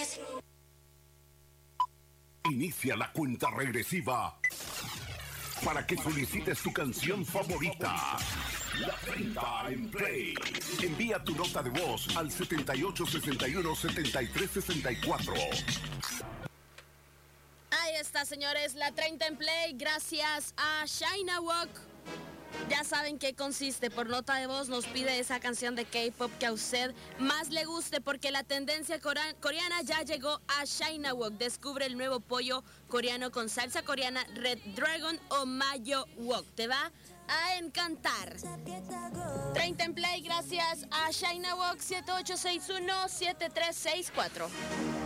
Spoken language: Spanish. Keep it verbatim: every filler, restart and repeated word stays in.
Inicia la cuenta regresiva para que solicites tu canción favorita. La treinta en Play. Envía tu nota de voz al setenta y ocho sesenta y uno setenta y tres sesenta y cuatro. Ahí está, señores, la treinta en Play, gracias a China Walk. Ya saben qué consiste. Por nota de voz nos pide esa canción de K-pop que a usted más le guste, porque la tendencia coreana ya llegó a China Walk. Descubre el nuevo pollo coreano con salsa coreana Red Dragon o Mayo Wok. Te va a encantar. treinta en Play, gracias a China Walk. Siete ocho seis uno siete tres seis cuatro.